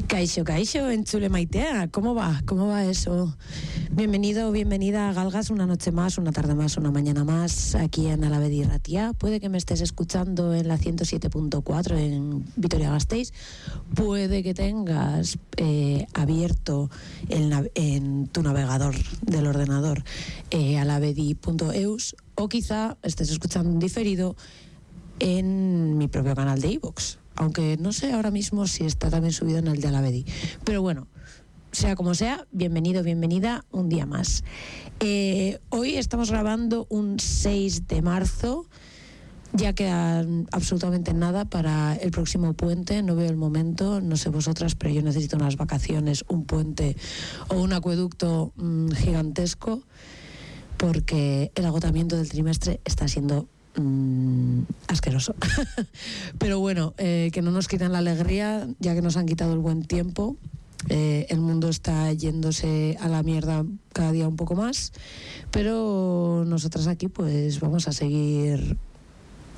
Kaixo, enchule maitea, ¿cómo va? ¿Cómo va eso? Bienvenido, bienvenida a Galgas, una noche más, una tarde más, una mañana más, aquí en Alavedi Ratia. Puede que me estés escuchando en la 107.4 en Vitoria-Gasteiz, puede que tengas abierto en tu navegador del ordenador alavedi.eus, o quizá estés escuchando en diferido en mi propio canal de iVoox. Aunque no sé ahora mismo si está también subido en el de Alavedi. Pero bueno, sea como sea, bienvenido, bienvenida un día más. Hoy estamos grabando un 6 de marzo. Ya queda absolutamente nada para el próximo puente. No veo el momento, no sé vosotras, pero yo necesito unas vacaciones, un puente o un acueducto gigantesco, porque el agotamiento del trimestre está siendo asqueroso. Pero bueno, que no nos quiten la alegría, ya que nos han quitado el buen tiempo. El mundo está yéndose a la mierda cada día un poco más, pero nosotras aquí pues vamos a seguir